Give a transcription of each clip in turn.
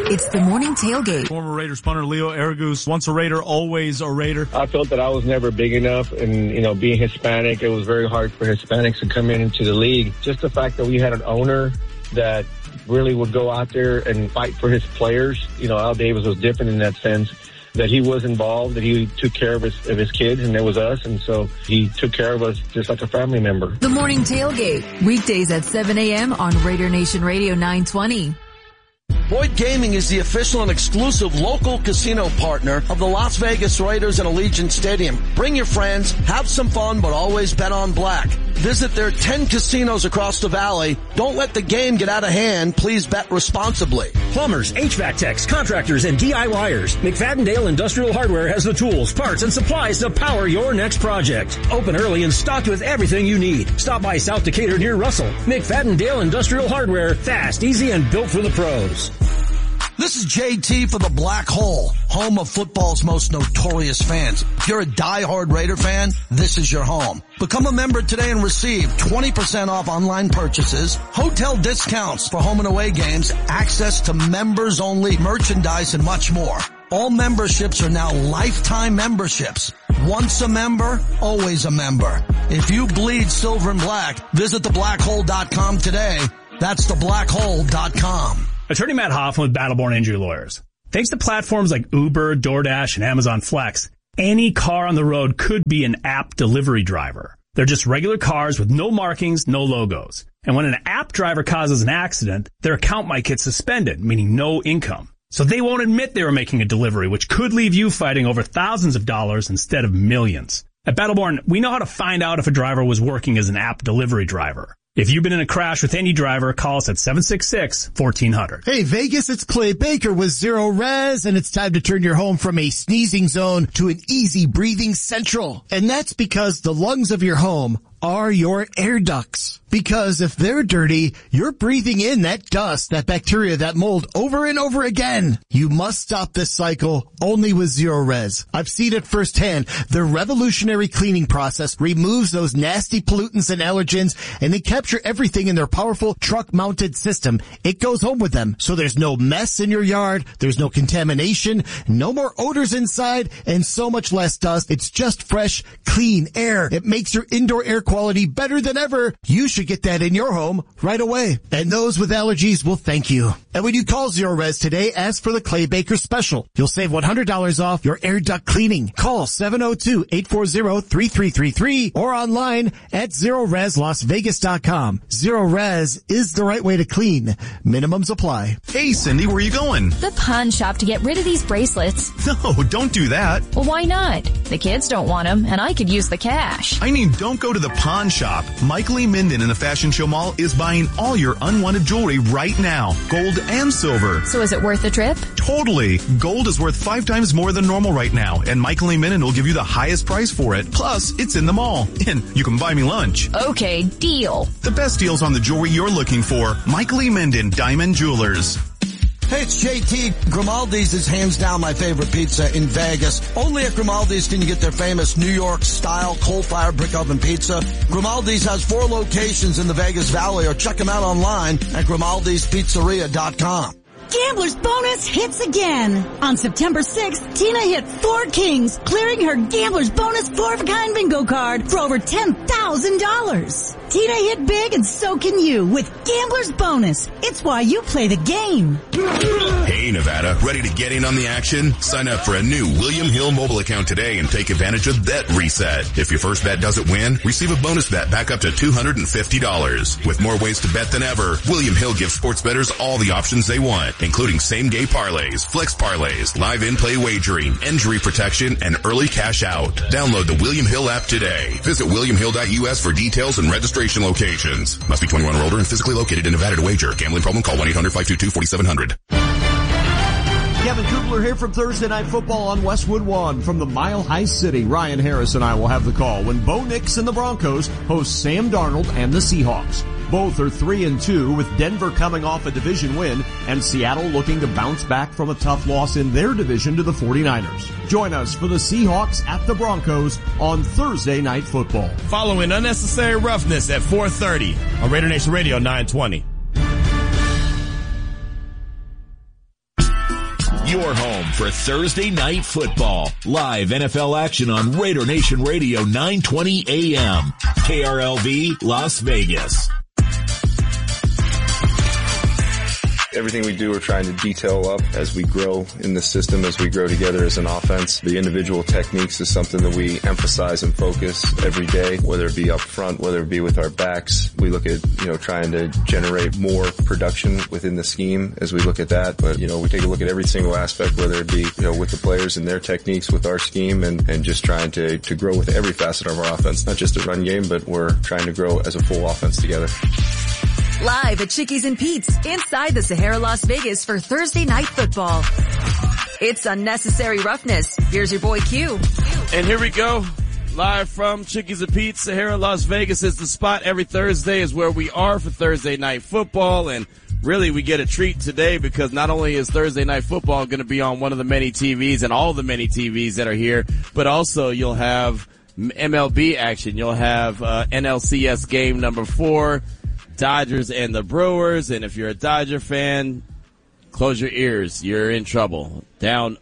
It's the morning tailgate. Former Raiders punter Leo Aragus, once a Raider, always a Raider. I felt that I was never big enough, and, being Hispanic, it was very hard for Hispanics to come into the league. Just the fact that we had an owner that really would go out there and fight for his players. Al Davis was different in that sense, that he was involved, that he took care of his kids, and there was us, and so he took care of us just like a family member. The morning tailgate, weekdays at 7 a.m. on Raider Nation Radio 920. Boyd Gaming is the official and exclusive local casino partner of the Las Vegas Raiders and Allegiant Stadium. Bring your friends, have some fun, but always bet on black. Visit their 10 casinos across the valley. Don't let the game get out of hand. Please bet responsibly. Plumbers, HVAC techs, contractors, and DIYers. McFadden-Dale Industrial Hardware has the tools, parts, and supplies to power your next project. Open early and stocked with everything you need. Stop by South Decatur near Russell. McFadden-Dale Industrial Hardware. Fast, easy, and built for the pros. This is JT for the Black Hole, home of football's most notorious fans. If you're a diehard Raider fan, this is your home. Become a member today and receive 20% off online purchases, hotel discounts for home and away games, access to members-only merchandise, and much more. All memberships are now lifetime memberships. Once a member, always a member. If you bleed silver and black, visit theblackhole.com today. That's theblackhole.com. Attorney Matt Hoffman with Battleborn Injury Lawyers. Thanks to platforms like Uber, DoorDash, and Amazon Flex, any car on the road could be an app delivery driver. They're just regular cars with no markings, no logos. And when an app driver causes an accident, their account might get suspended, meaning no income. So they won't admit they were making a delivery, which could leave you fighting over thousands of dollars instead of millions. At Battleborn, we know how to find out if a driver was working as an app delivery driver. If you've been in a crash with any driver, call us at 766-1400. Hey, Vegas, it's Clay Baker with Zero Res, and it's time to turn your home from a sneezing zone to an easy breathing central. And that's because the lungs of your home are your air ducts. Because if they're dirty, you're breathing in that dust, that bacteria, that mold over and over again. You must stop this cycle only with Zero Res. I've seen it firsthand. Their revolutionary cleaning process removes those nasty pollutants and allergens, and they capture everything in their powerful truck-mounted system. It goes home with them. So there's no mess in your yard, there's no contamination, no more odors inside, and so much less dust. It's just fresh, clean air. It makes your indoor air quality better than ever. You should get that in your home right away. And those with allergies will thank you. And when you call Zero Res today, ask for the Clay Baker special. You'll save $100 off your air duct cleaning. Call 702-840-3333 or online at ZeroResLasVegas.com. Zero Res is the right way to clean. Minimums apply. Hey, Cindy, where are you going? The pawn shop to get rid of these bracelets. No, don't do that. Well, why not? The kids don't want them, and I could use the cash. I mean, don't go to the pawn shop. Mike Lee Minden in the Fashion Show Mall is buying all your unwanted jewelry right now. Gold and silver. So is it worth the trip? Totally. Gold is worth 5 times more than normal right now, and Mike Lee Minden will give you the highest price for it. Plus, it's in the mall. And you can buy me lunch. Okay, deal. The best deals on the jewelry you're looking for. Mike Lee Minden, Diamond Jewelers. Hey, it's JT. Grimaldi's is hands down my favorite pizza in Vegas. Only at Grimaldi's can you get their famous New York-style coal-fired brick oven pizza. Grimaldi's has 4 locations in the Vegas Valley, or check them out online at Grimaldi'sPizzeria.com. Gambler's Bonus hits again. On September 6th, Tina hit 4 kings, clearing her Gambler's Bonus 4-of-a-kind bingo card for over $10,000. Tina hit big, and so can you with Gambler's Bonus. It's why you play the game. Hey, Nevada, ready to get in on the action? Sign up for a new William Hill mobile account today and take advantage of Bet Reset. If your first bet doesn't win, receive a bonus bet back up to $250. With more ways to bet than ever, William Hill gives sports bettors all the options they want, including same-game parlays, flex parlays, live in-play wagering, injury protection, and early cash out. Download the William Hill app today. Visit williamhill.us for details and registration locations. Must be 21 or older and physically located in Nevada to wager. Gambling problem? Call 1-800-522-4700. Kevin Kugler here from Thursday Night Football on Westwood One from the Mile High City. Ryan Harris and I will have the call when Bo Nix and the Broncos host Sam Darnold and the Seahawks. Both are 3-2 with Denver coming off a division win and Seattle looking to bounce back from a tough loss in their division to the 49ers. Join us for the Seahawks at the Broncos on Thursday Night Football. Following Unnecessary Roughness at 4:30 on Raider Nation Radio 920. your home for Thursday Night Football. Live NFL action on Raider Nation Radio 920 AM. KRLV Las Vegas. Everything we do, we're trying to detail up as we grow in the system, as we grow together as an offense. The individual techniques is something that we emphasize and focus every day, whether it be up front, whether it be with our backs. We look at, trying to generate more production within the scheme as we look at that. But, we take a look at every single aspect, whether it be, with the players and their techniques with our scheme and just trying to grow with every facet of our offense, not just a run game, but we're trying to grow as a full offense together. Live at Chickies and Pete's inside the Sahara Las Vegas for Thursday Night Football. It's Unnecessary Roughness. Here's your boy Q. And here we go. Live from Chickies and Pete's, Sahara Las Vegas is the spot. Every Thursday is where we are for Thursday Night Football. And really, we get a treat today because not only is Thursday Night Football going to be on one of the many TVs and all the many TVs that are here, but also you'll have MLB action. You'll have NLCS game number 4. Dodgers and the Brewers, and if you're a Dodger fan, close your ears. You're in trouble. Down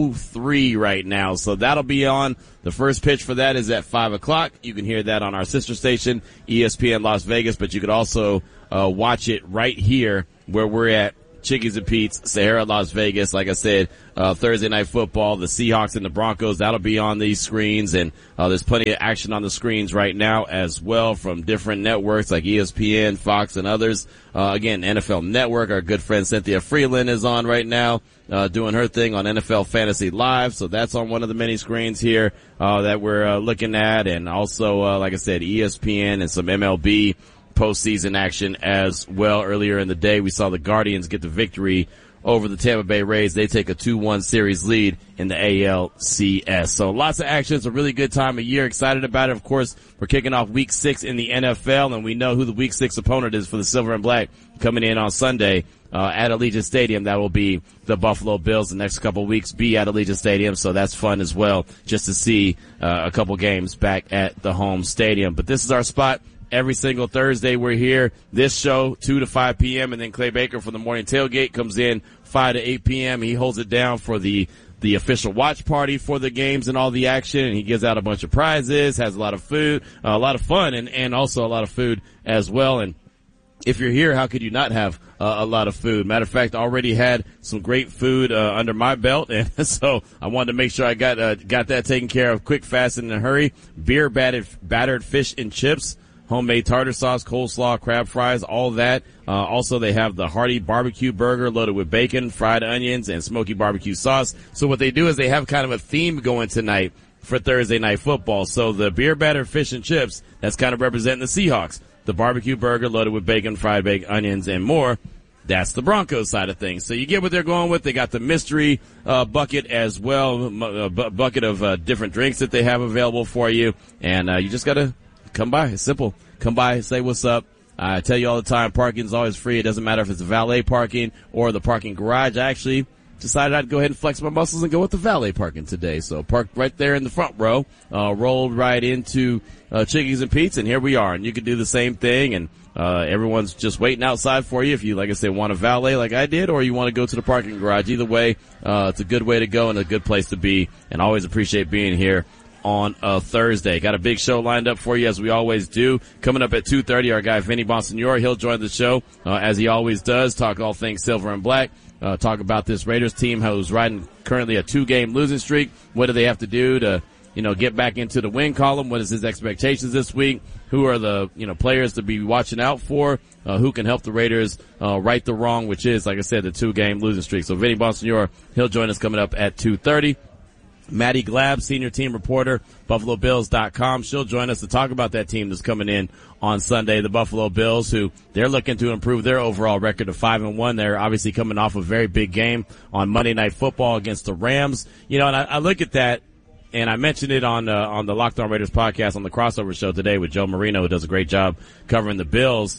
0-3 right now, so that'll be on. The first pitch for that is at 5 o'clock. You can hear that on our sister station, ESPN Las Vegas, but you could also watch it right here where we're at Chickies and Pete's, Sahara Las Vegas. Like I said, Thursday Night Football, the Seahawks and the Broncos, that'll be on these screens, and there's plenty of action on the screens right now as well from different networks like ESPN, Fox, and others. Again, NFL Network, our good friend Cynthia Freeland is on right now, doing her thing on NFL Fantasy Live, so that's on one of the many screens here that we're looking at, and also, like I said, ESPN and some MLB postseason action as well. Earlier in the day, we saw the Guardians get the victory over the Tampa Bay Rays. They take a 2-1 series lead in the ALCS. So lots of action. It's a really good time of year. Excited about it. Of course, we're kicking off week 6 in the NFL, and we know who the week 6 opponent is for the Silver and Black coming in on Sunday at Allegiant Stadium. That will be the Buffalo Bills. The next couple of weeks be at Allegiant Stadium, so that's fun as well, just to see a couple games back at the home stadium. But this is our spot. Every single Thursday we're here. This show, 2 to 5 p.m. And then Clay Baker from the Morning Tailgate comes in 5 to 8 p.m. He holds it down for the official watch party for the games and all the action. And he gives out a bunch of prizes, has a lot of food, a lot of fun, and also a lot of food as well. And if you're here, how could you not have a lot of food? Matter of fact, I already had some great food under my belt, and so I wanted to make sure I got that taken care of quick, fast, and in a hurry. Beer battered fish and chips, homemade tartar sauce, coleslaw, crab fries, all that. Also, they have the hearty barbecue burger loaded with bacon, fried onions, and smoky barbecue sauce. So what they do is they have kind of a theme going tonight for Thursday Night Football. So the beer battered fish and chips, that's kind of representing the Seahawks. The barbecue burger loaded with bacon, fried baked onions, and more, that's the Broncos side of things. So you get what they're going with. They got the mystery bucket as well, bucket of different drinks that they have available for you. And you just got to come by. It's simple. Come by, say what's up. I tell you all the time, parking is always free. It doesn't matter if it's valet parking or the parking garage. I actually decided I'd go ahead and flex my muscles and go with the valet parking today. So parked right there in the front row, rolled right into Chickies and Pete's, and here we are. And you can do the same thing, and everyone's just waiting outside for you if you, like I said, want a valet like I did, or you want to go to the parking garage. Either way, it's a good way to go and a good place to be, and I always appreciate being here on a Thursday. Got a big show lined up for you, as we always do. Coming up at 2:30, our guy Vinny Bonsignore, he'll join the show, as he always does, talk all things silver and black, talk about this Raiders team who's riding currently a 2-game losing streak. What do they have to do to, get back into the win column? What is his expectations this week? Who are the, players to be watching out for? Who can help the Raiders, right the wrong, which is, like I said, the 2-game losing streak. So Vinny Bonsignore, he'll join us coming up at 2:30. Maddie Glab, senior team reporter, BuffaloBills.com. She'll join us to talk about that team that's coming in on Sunday, the Buffalo Bills, who they're looking to improve their overall record of 5-1. They're obviously coming off a very big game on Monday Night Football against the Rams. And I look at that, and I mentioned it on the Locked On Raiders podcast on the crossover show today with Joe Marino, who does a great job covering the Bills.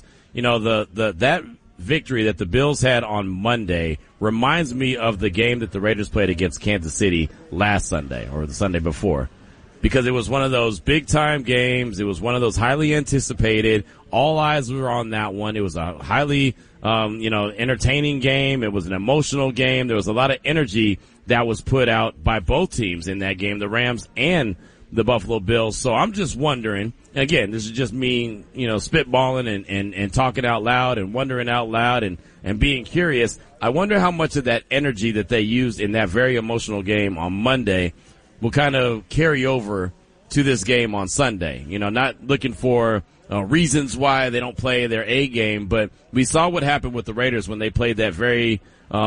That victory that the Bills had on Monday reminds me of the game that the Raiders played against Kansas City last Sunday, or the Sunday before, because it was one of those big time games. It was one of those highly anticipated. All eyes were on that one. It was a highly entertaining game. It was an emotional game. There was a lot of energy that was put out by both teams in that game, the Rams and the Buffalo Bills. So I'm just wondering, again, this is just me, spitballing and talking out loud and wondering out loud and being curious. I wonder how much of that energy that they used in that very emotional game on Monday will kind of carry over to this game on Sunday. Not looking for reasons why they don't play their A game, but we saw what happened with the Raiders when they played that very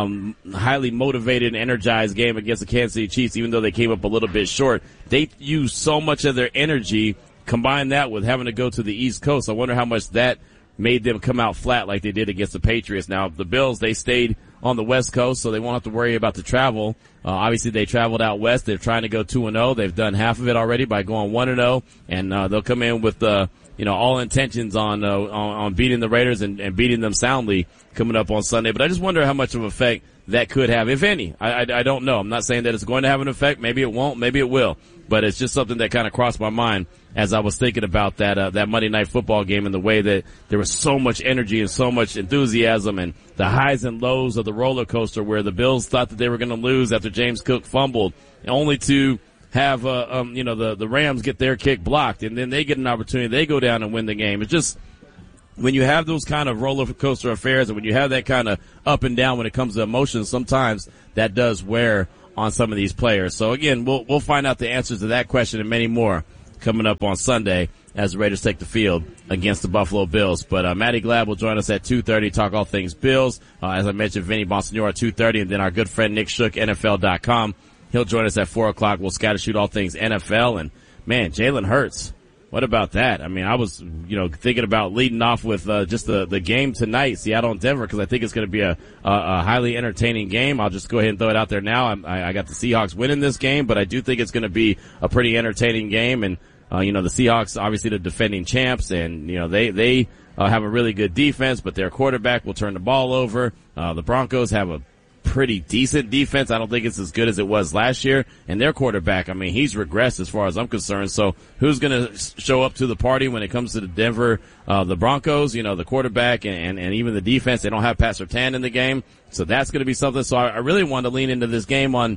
highly motivated and energized game against the Kansas City Chiefs. Even though they came up a little bit short, they used so much of their energy. Combine that with having to go to the East Coast, I wonder how much that made them come out flat like they did against the Patriots. Now, the Bills, they stayed on the West Coast, so they won't have to worry about the travel. Obviously, they traveled out west. They're trying to go 2-0. They've done half of it already by going 1-0, and they'll come in with all intentions on beating the Raiders and beating them soundly coming up on Sunday. But I just wonder how much of an effect that could have, if any. I don't know. I'm not saying that it's going to have an effect. Maybe it won't. Maybe it will. But it's just something that kind of crossed my mind as I was thinking about that Monday Night Football game and the way that there was so much energy and so much enthusiasm and the highs and lows of the roller coaster where the Bills thought that they were going to lose after James Cook fumbled, only to have, the Rams get their kick blocked, and then they get an opportunity. They go down and win the game. It's just, when you have those kind of roller coaster affairs and when you have that kind of up and down when it comes to emotions, sometimes that does wear on some of these players. So again, we'll find out the answers to that question and many more coming up on Sunday as the Raiders take the field against the Buffalo Bills. But Matty Glab will join us at 2:30, talk all things Bills. As I mentioned, Vinny Bonsignore at 2:30, and then our good friend Nick Shook, NFL.com. He'll join us at 4 o'clock. We'll scattershoot all things NFL. And man, Jalen Hurts, what about that? I mean, I was, thinking about leading off with just the game tonight, Seattle and Denver, because I think it's going to be a highly entertaining game. I'll just go ahead and throw it out there now. I got the Seahawks winning this game, but I do think it's going to be a pretty entertaining game. And the Seahawks, obviously the defending champs, and they have a really good defense, but their quarterback will turn the ball over. The Broncos have a pretty decent defense. I don't think it's as good as it was last year. And their quarterback, I mean, he's regressed as far as I'm concerned. So who's going to show up to the party when it comes to the Denver, the Broncos, the quarterback and even the defense? They don't have Pat Surtain in the game. So that's going to be something. So I really wanted to lean into this game on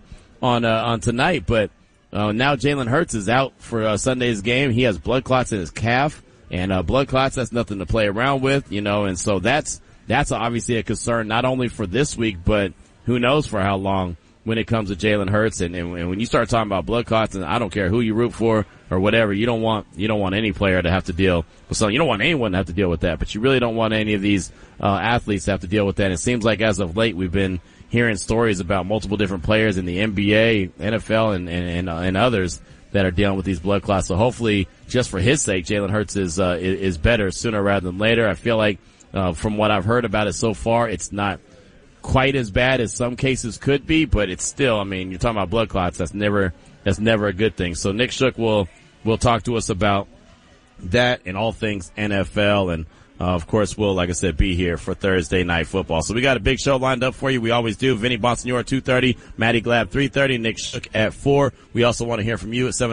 tonight, but now Jalen Hurts is out for Sunday's game. He has blood clots in his calf, and blood clots, that's nothing to play around with, and so that's obviously a concern not only for this week, but who knows for how long when it comes to Jalen Hurts. And when you start talking about blood clots, and I don't care who you root for or whatever, you don't want any player to have to deal with something. You don't want anyone to have to deal with that, but you really don't want any of these athletes to have to deal with that. It seems like as of late we've been hearing stories about multiple different players in the NBA, NFL, and others that are dealing with these blood clots. So hopefully, just for his sake, Jalen Hurts is better sooner rather than later. I feel like from what I've heard about it so far, it's not quite as bad as some cases could be, but it's still, I mean, you're talking about blood clots. That's never a good thing. So Nick Shook will talk to us about that and all things NFL. And, of course, we'll, like I said, be here for Thursday Night Football. So we got a big show lined up for you. We always do. Vinny Bonsignore at 2:30, Matty Glab 3:30, Nick Shook at 4. We also want to hear from you at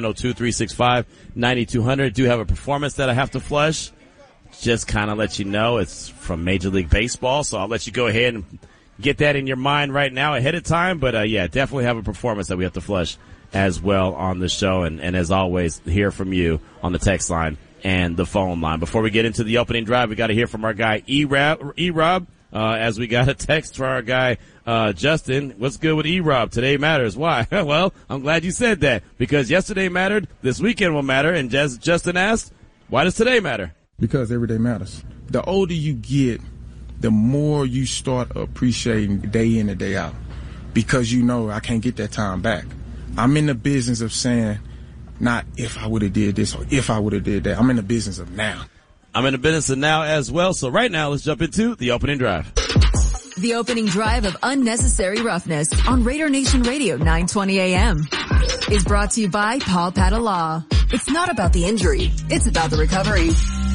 702-365-9200. Do have a performance that I have to flush. Just kind of let you know it's from Major League Baseball. So I'll let you go ahead and get that in your mind right now ahead of time. But, definitely have a performance that we have to flush as well on the show. And as always, hear from you on the text line and the phone line. Before we get into the opening drive, we got to hear from our guy E-Rob, as we got a text for our guy Justin. What's good with E-Rob? Today matters. Why? Well, I'm glad you said that, because yesterday mattered, this weekend will matter, and Justin asked, why does today matter? Because every day matters. The older you get, the more you start appreciating day in and day out, because I can't get that time back. I'm in the business of saying, not if I would have did this or if I would have did that. I'm in the business of now. I'm in the business of now as well. So right now, let's jump into the opening drive. The opening drive of Unnecessary Roughness on Raider Nation Radio 920 AM is brought to you by Paul Patta Law. It's not about the injury, it's about the recovery.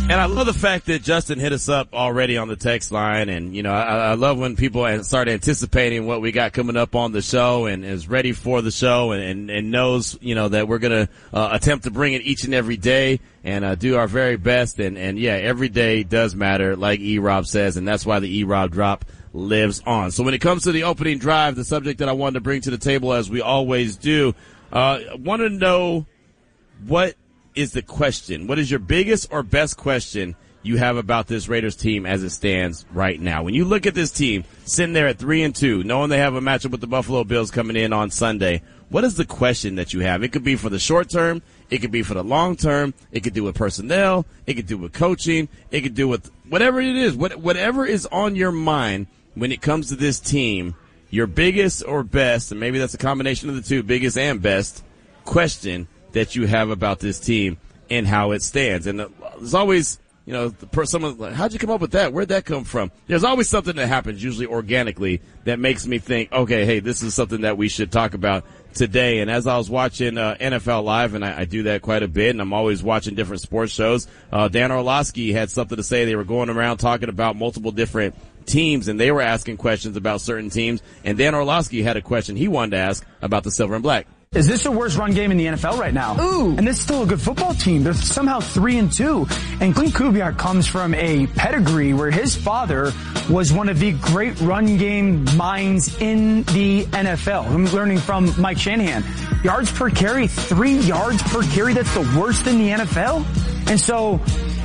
And I love the fact that Justin hit us up already on the text line. And, I love when people start anticipating what we got coming up on the show and is ready for the show and knows, that we're going to attempt to bring it each and every day and do our very best. And yeah, every day does matter, like E-Rob says, and that's why the E-Rob drop lives on. So when it comes to the opening drive, the subject that I wanted to bring to the table, as we always do, I want to know what is the question. What is your biggest or best question you have about this Raiders team as it stands right now? When you look at this team sitting there at 3-2, knowing they have a matchup with the Buffalo Bills coming in on Sunday, what is the question that you have? It could be for the short term. It could be for the long term. It could do with personnel. It could do with coaching. It could do with whatever it is. Whatever is on your mind when it comes to this team, your biggest or best, and maybe that's a combination of the two, biggest and best, question that you have about this team and how it stands. And there's always, someone's like, how'd you come up with that? Where'd that come from? There's always something that happens, usually organically, that makes me think, okay, hey, this is something that we should talk about today. And as I was watching NFL Live, and I do that quite a bit, and I'm always watching different sports shows, Dan Orlovsky had something to say. They were going around talking about multiple different teams, and they were asking questions about certain teams. And Dan Orlovsky had a question he wanted to ask about the Silver and Black. Is this the worst run game in the NFL right now? Ooh. And this is still a good football team. They're somehow 3-2. And Clint Kubiak comes from a pedigree where his father was one of the great run game minds in the NFL. I'm learning from Mike Shanahan. Yards per carry, 3 yards per carry. That's the worst in the NFL. And so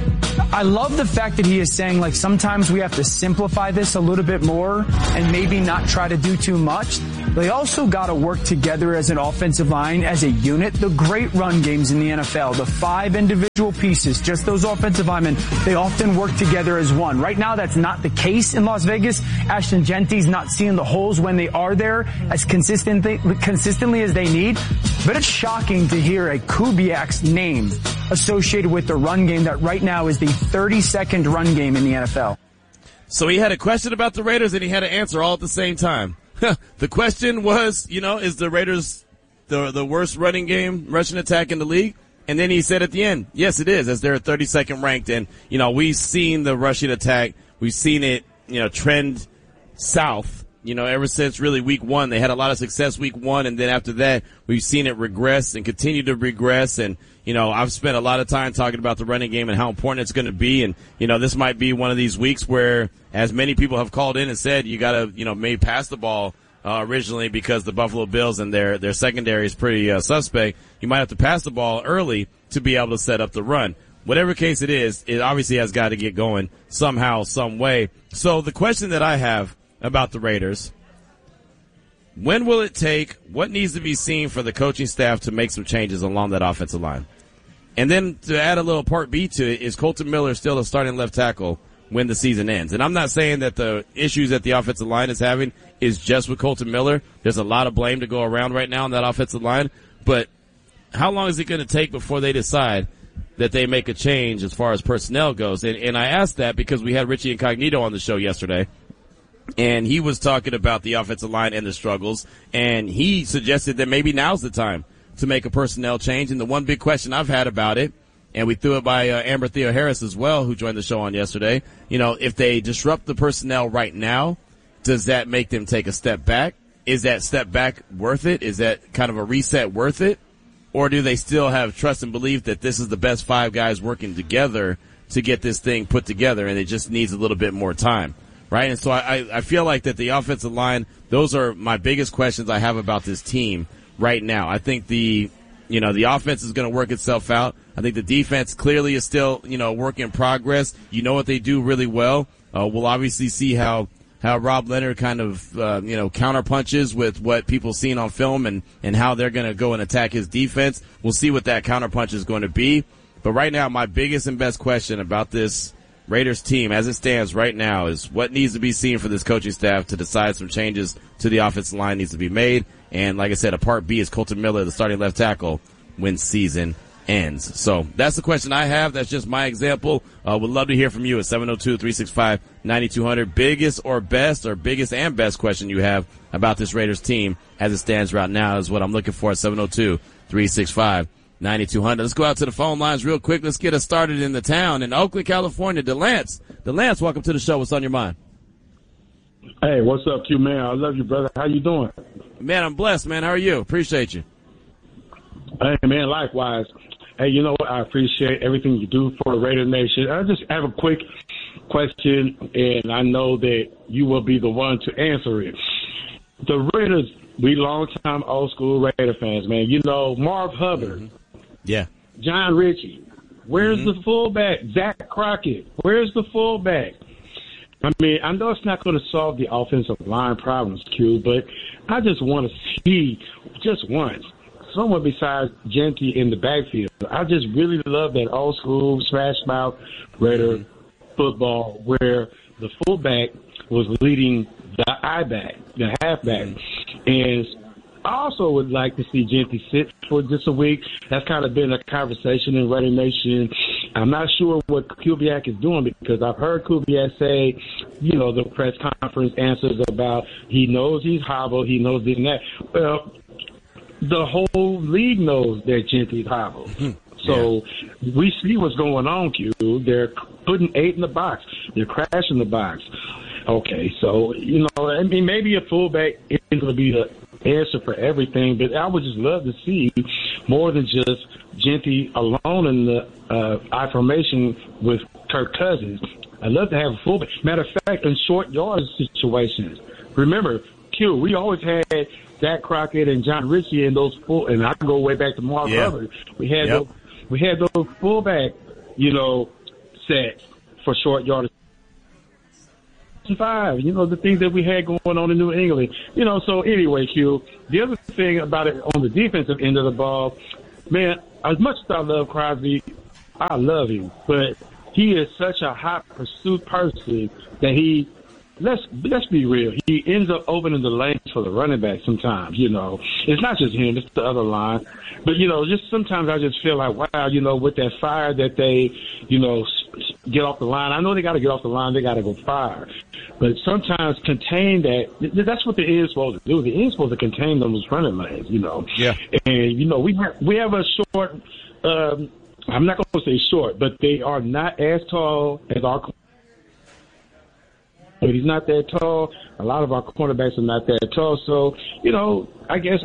I love the fact that he is saying, like, sometimes we have to simplify this a little bit more and maybe not try to do too much. They also got to work together as an offensive line, as a unit. The great run games in the NFL, the 5 individual pieces, just those offensive linemen, they often work together as one. Right now, that's not the case in Las Vegas. Ashton Genty's not seeing the holes when they are there as consistently as they need. But it's shocking to hear a Kubiak's name associated with the run game that right now is the 32nd run game in the NFL. So he had a question about the Raiders and he had an answer all at the same time. The question was, is the Raiders the worst rushing attack in the league? And then he said at the end, yes, it is, as they're 32nd ranked. And, we've seen the rushing attack. We've seen it, trend south, ever since really week 1. They had a lot of success week 1. And then after that, we've seen it regress and continue to regress. And, I've spent a lot of time talking about the running game and how important it's going to be. And, this might be one of these weeks where, as many people have called in and said, you got to, maybe pass the ball originally because the Buffalo Bills and their secondary is pretty suspect. You might have to pass the ball early to be able to set up the run. Whatever case it is, it obviously has got to get going somehow, some way. So the question that I have about the Raiders, when will it take, what needs to be seen for the coaching staff to make some changes along that offensive line? And then to add a little part B to it, is Kolton Miller still a starting left tackle when the season ends? And I'm not saying that the issues that the offensive line is having is just with Kolton Miller. There's a lot of blame to go around right now on that offensive line. But how long is it going to take before they decide that they make a change as far as personnel goes? And I asked that because we had Richie Incognito on the show yesterday, and he was talking about the offensive line and the struggles, and he suggested that maybe now's the time to make a personnel change. And the one big question I've had about it, and we threw it by Amber Theo-Harris as well, who joined the show on yesterday, if they disrupt the personnel right now, does that make them take a step back? Is that step back worth it? Is that kind of a reset worth it? Or do they still have trust and belief that this is the best 5 guys working together to get this thing put together, and it just needs a little bit more time, right? And so I feel like that the offensive line, those are my biggest questions I have about this team right now. I think the offense is going to work itself out. I think the defense clearly is still, work in progress. You know what they do really well. We'll obviously see how Rob Leonard kind of, counter punches with what people seen on film and how they're going to go and attack his defense. We'll see what that counter punch is going to be. But right now, my biggest and best question about this Raiders team as it stands right now is what needs to be seen for this coaching staff to decide some changes to the offensive line needs to be made. And like I said, a part B is Kolton Miller, the starting left tackle, when season ends. So that's the question I have. That's just my example. Would love to hear from you at 702-365-9200. Biggest or best, or biggest and best question you have about this Raiders team as it stands right now is what I'm looking for at 702-365-9200. 9200. Let's go out to the phone lines real quick. Let's get us started in the town in Oakland, California. DeLance, welcome to the show. What's on your mind? Hey, what's up, Q, man? I love you, brother. How you doing? Man, I'm blessed, man. How are you? Appreciate you. Hey, man, likewise. Hey, you know what? I appreciate everything you do for Raider Nation. I just have a quick question, and I know that you will be the one to answer it. The Raiders, we long-time old-school Raider fans, man. You know, Marv Hubbard. Mm-hmm. Yeah. John Ritchie. Where's the fullback? Zach Crockett. Where's the fullback? I mean, I know it's not going to solve the offensive line problems, Q, but I just want to see just once someone besides Jeanty in the backfield. I just really love that old school smash mouth Raider football where the fullback was leading the I-back, the halfback. And I also would like to see Jeanty sit for just a week. That's kind of been a conversation in Raider Nation. I'm not sure what Kubiak is doing because I've heard Kubiak say, you know, the press conference answers about he knows he's hobbled, he knows this and that. Well, the whole league knows that Jeanty's hobbled. So we see what's going on, Q. They're putting 8 in the box. They're crashing the box. Okay, so, you know, I mean, maybe a fullback isn't going to be the answer for everything, but I would just love to see more than just Jeanty alone in the I formation with Kirk Cousins. I'd love to have a fullback. Matter of fact, in short yardage situations, remember, Q, we always had Zach Crockett and John Ritchie in those full, and I can go way back to Mark Hubbard. We had those fullback, you know, sets for short yardage. 5, you know, the things that we had going on in New England. You know, so anyway, Q, the other thing about it on the defensive end of the ball, man, as much as I love Crosby, I love him, but he is such a hot pursuit person that he, let's be real, he ends up opening the lanes for the running back sometimes, you know. It's not just him, it's the other line. But, you know, just sometimes I just feel like, wow, you know, with that fire that they, you know, get off the line. I know they got to get off the line, they got to go fire. But sometimes contain that, that's what the end is supposed to do. The end is supposed to contain those running lanes, you know. Yeah. And, you know, we have a short, I'm not going to say short, but they are not as tall as our but he's not that tall. A lot of our cornerbacks are not that tall. So, you know, I guess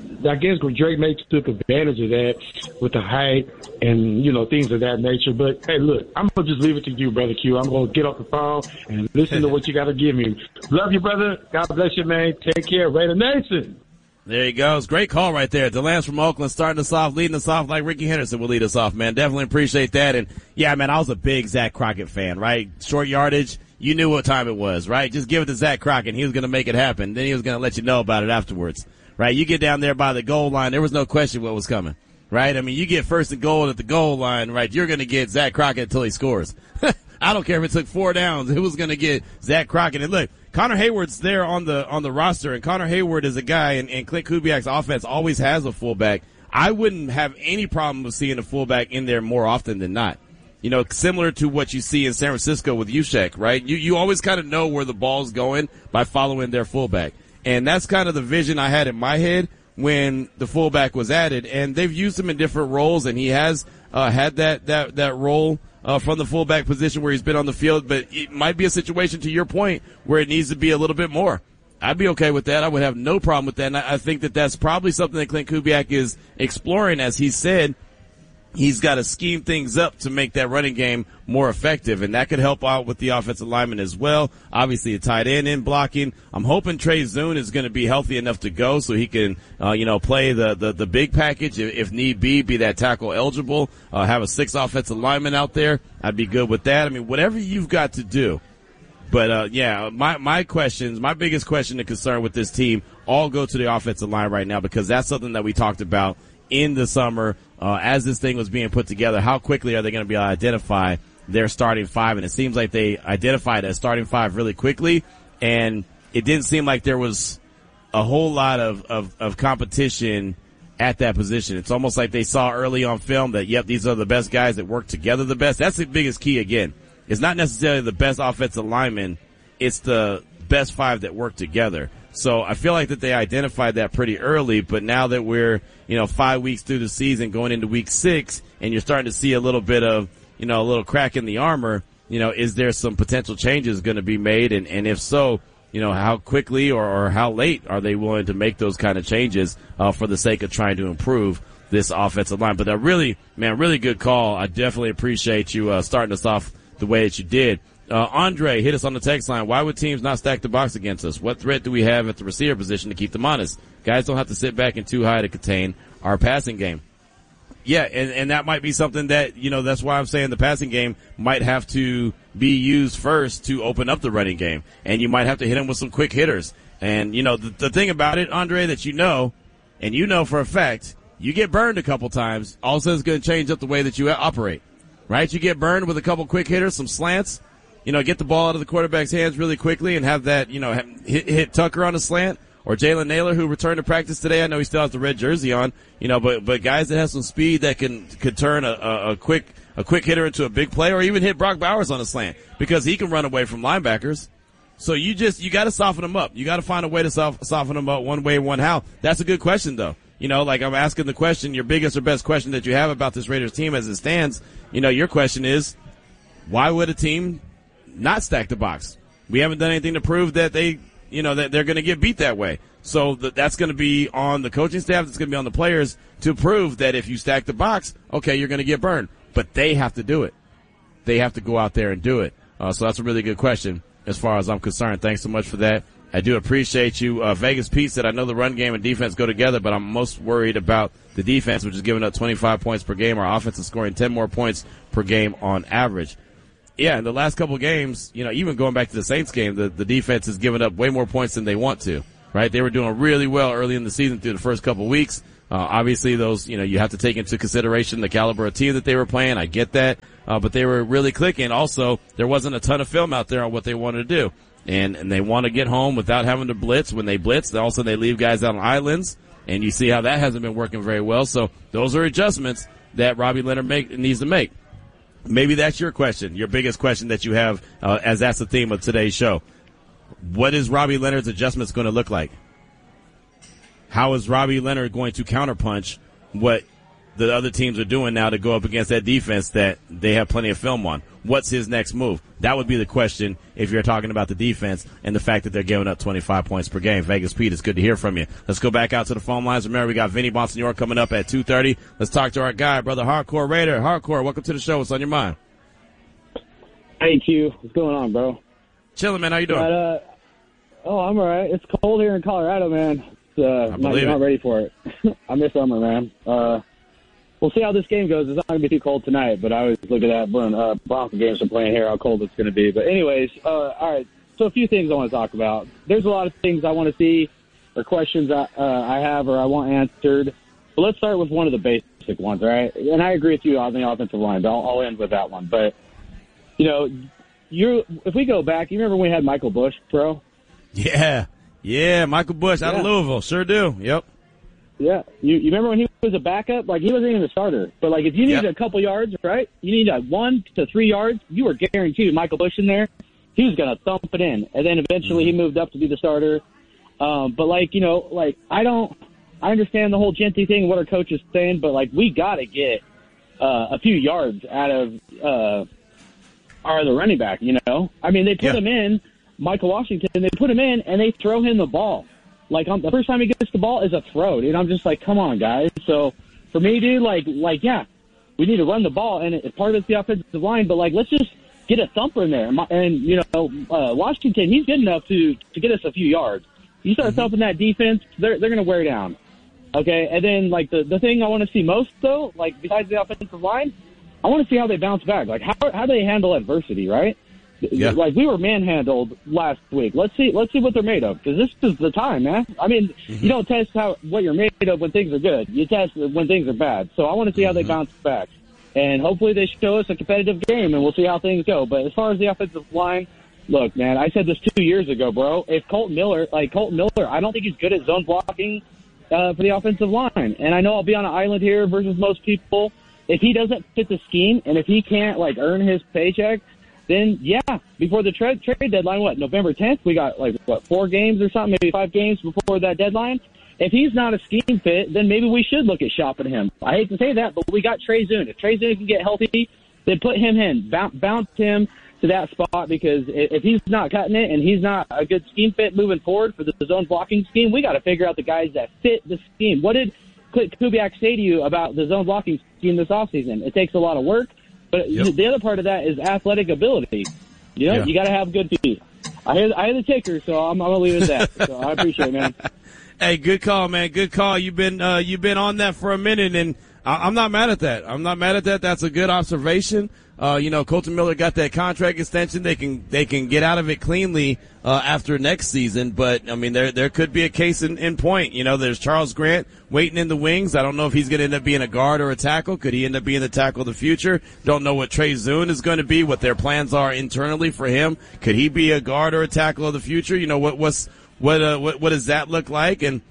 Drake May took advantage of that with the height and, you know, things of that nature. But, hey, look, I'm going to just leave it to you, Brother Q. I'm going to get off the phone and listen to what you got to give me. Love you, brother. God bless you, man. Take care. Raider Nation. There you go. It's a great call right there. DeLance from Oakland starting us off, leading us off like Ricky Henderson will lead us off, man. Definitely appreciate that. And, yeah, man, I was a big Zach Crockett fan, right? Short yardage. You knew what time it was, right? Just give it to Zach Crockett. He was going to make it happen. Then he was going to let you know about it afterwards, right? You get down there by the goal line. There was no question what was coming, right? I mean, you get first and goal at the goal line, right? You're going to get Zach Crockett until he scores. I don't care if it took 4 downs. It was going to get Zach Crockett. And look, Connor Hayward's there on the roster, and Connor Hayward is a guy, and Clint Kubiak's offense always has a fullback. I wouldn't have any problem with seeing a fullback in there more often than not. You know, similar to what you see in San Francisco with Juszczyk, right? You always kind of know where the ball's going by following their fullback. And that's kind of the vision I had in my head when the fullback was added. And they've used him in different roles, and he has had that role from the fullback position where he's been on the field. But it might be a situation, to your point, where it needs to be a little bit more. I'd be okay with that. I would have no problem with that. And I think that that's probably something that Clint Kubiak is exploring, as he said. He's got to scheme things up to make that running game more effective, and that could help out with the offensive lineman as well. Obviously, a tight end in blocking. I'm hoping Trey Zune is going to be healthy enough to go so he can, play the big package if need be that tackle eligible. Have a 6 offensive lineman out there. I'd be good with that. I mean, whatever you've got to do. But, my biggest question and concern with this team all go to the offensive line right now, because that's something that we talked about in the summer, as this thing was being put together. How quickly are they going to be able to identify their starting 5? And it seems like they identified a starting 5 really quickly, and it didn't seem like there was a whole lot of competition at that position. It's almost like they saw early on film that, yep, these are the best guys that work together the best. That's the biggest key again. It's not necessarily the best offensive lineman. It's the best 5 that work together. So I feel like that they identified that pretty early, but now that we're, 5 weeks through the season going into week 6 and you're starting to see a little bit of, a little crack in the armor, is there some potential changes going to be made? And if so, how quickly or how late are they willing to make those kind of changes, for the sake of trying to improve this offensive line? But that really good call. I definitely appreciate you, starting us off the way that you did. Andre, hit us on the text line. Why would teams not stack the box against us? What threat do we have at the receiver position to keep them honest? Guys don't have to sit back and too high to contain our passing game. Yeah, and that might be something that, that's why I'm saying the passing game might have to be used first to open up the running game. And you might have to hit them with some quick hitters. And, the thing about it, Andre, that and for a fact, you get burned a couple times, all of a sudden it's going to change up the way that you operate. Right? You get burned with a couple quick hitters, some slants, get the ball out of the quarterback's hands really quickly and have that, hit Tucker on a slant. Or Jalen Naylor, who returned to practice today. I know he still has the red jersey on, but guys that have some speed that could turn a quick hitter into a big play, or even hit Brock Bowers on a slant because he can run away from linebackers. So you got to soften them up. You got to find a way to soften them up one way, one how. That's a good question though. Like I'm asking the question, your biggest or best question that you have about this Raiders team as it stands. Your question is, why would a team not stack the box? We haven't done anything to prove that that they're going to get beat that way. So that's going to be on the coaching staff. It's going to be on the players to prove that if you stack the box, okay, you're going to get burned. But they have to do it. They have to go out there and do it. So that's a really good question as far as I'm concerned. Thanks so much for that. I do appreciate you. Vegas Pete said, I know the run game and defense go together, but I'm most worried about the defense, which is giving up 25 points per game. Our offense is scoring 10 more points per game on average. Yeah, in the last couple of games, even going back to the Saints game, the defense has given up way more points than they want to, right? They were doing really well early in the season through the first couple of weeks. Obviously those, you have to take into consideration the caliber of team that they were playing. I get that. But they were really clicking. Also, there wasn't a ton of film out there on what they wanted to do. And they want to get home without having to blitz. When they blitz, also they leave guys out on islands. And you see how that hasn't been working very well. So those are adjustments that Robbie Leonard needs to make. Maybe that's your question, your biggest question that you have, as that's the theme of today's show. What is Robbie Leonard's adjustments going to look like? How is Robbie Leonard going to counterpunch what the other teams are doing now to go up against that defense that they have plenty of film on? What's his next move? That would be the question if you're talking about the defense and the fact that they're giving up 25 points per game. Vegas Pete, it's good to hear from you. Let's go back out to the phone lines. Remember, we got Vinny Bonsignore coming up at 2:30. Let's talk to our guy, brother Hardcore Raider. Hardcore, welcome to the show. What's on your mind? Hey, Q. What's going on, bro? Chilling, man. How you doing? I'm all right. It's cold here in Colorado, man. I'm not ready for it. I miss summer, man. We'll see how this game goes. It's not going to be too cold tonight, but I always look at that Bronco games I'm playing here, how cold it's going to be. But anyways, all right. So a few things I want to talk about. There's a lot of things I want to see or questions I have or I want answered. But let's start with one of the basic ones, right? And I agree with you on the offensive line, but I'll end with that one. But, if we go back, you remember when we had Michael Bush, bro? Yeah, Michael Bush out of Louisville. Sure do. Yep. Yeah. You remember when he was a backup? Like, he wasn't even a starter. But, like, if you needed a couple yards, right, you needed 1 to 3 yards, you were guaranteed Michael Bush in there. He was going to thump it in. And then eventually he moved up to be the starter. But, I understand the whole Genty thing, what our coach is saying, but, we got to get a few yards out of our other running back, I mean, they put him in, Michael Washington, they put him in, and they throw him the ball. The first time he gets the ball is a throw, dude. I'm just like, come on, guys. So, for me, dude, yeah, we need to run the ball, and part of it's the offensive line, but, let's just get a thumper in there. And Washington, he's good enough to get us a few yards. You start thumping that defense, they're going to wear down. Okay, and then, the thing I want to see most, though, besides the offensive line, I want to see how they bounce back. How do they handle adversity, right? Yeah. We were manhandled last week. Let's see what they're made of, because this is the time, man. I mean, you don't test what you're made of when things are good. You test when things are bad. So I want to see how they bounce back. And hopefully they show us a competitive game, and we'll see how things go. But as far as the offensive line, look, man, I said this 2 years ago, bro. If Colton Miller, I don't think he's good at zone blocking for the offensive line. And I know I'll be on an island here versus most people. If he doesn't fit the scheme, and if he can't, earn his paycheck, then yeah, before the trade deadline, November 10th, we got 4 games or something, maybe 5 games before that deadline. If he's not a scheme fit, then maybe we should look at shopping him. I hate to say that, but we got Trey Zune. If Trey Zune can get healthy, then put him in, bounce him to that spot, because if he's not cutting it and he's not a good scheme fit moving forward for the zone blocking scheme, we got to figure out the guys that fit the scheme. What did Kubiak say to you about the zone blocking scheme this offseason? It takes a lot of work, but the other part of that is athletic ability. You got to have good feet. I hear the ticker, so I'm going to leave it at that. So I appreciate it, man. Hey, good call, man. Good call. You've been on that for a minute, and I'm not mad at that. That's a good observation. Colton Miller got that contract extension. They can get out of it cleanly, after next season. But, I mean, there could be a case in point. There's Charles Grant waiting in the wings. I don't know if he's going to end up being a guard or a tackle. Could he end up being the tackle of the future? Don't know what Trey Zune is going to be, what their plans are internally for him. Could he be a guard or a tackle of the future? What does that look like? And,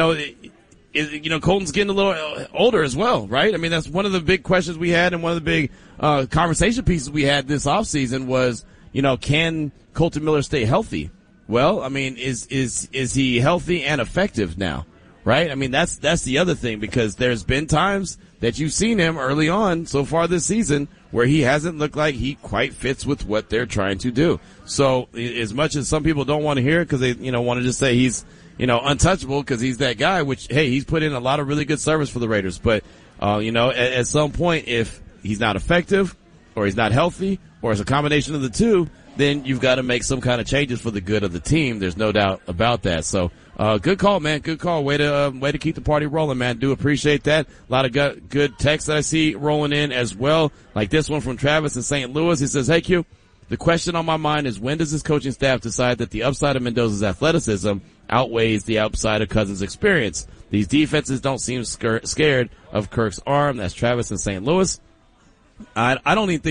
Colton's getting a little older as well, right? I mean, that's one of the big questions we had, and one of the big conversation pieces we had this offseason was, can Colton Miller stay healthy? Well, I mean, is he healthy and effective now, right? I mean, that's the other thing, because there's been times that you've seen him early on so far this season where he hasn't looked like he quite fits with what they're trying to do. So as much as some people don't want to hear it because they, want to just say he's, untouchable because he's that guy, which, hey, he's put in a lot of really good service for the Raiders. But, at some point, if he's not effective or he's not healthy or it's a combination of the two, then you've got to make some kind of changes for the good of the team. There's no doubt about that. So, good call, man. Good call. Way to keep the party rolling, man. Do appreciate that. A lot of good texts that I see rolling in as well. Like this one from Travis in St. Louis. He says, "Hey Q, the question on my mind is, when does this coaching staff decide that the upside of Mendoza's athleticism outweighs the upside of Cousins' experience? These defenses don't seem scared of Kirk's arm." That's Travis in St. Louis. I don't even think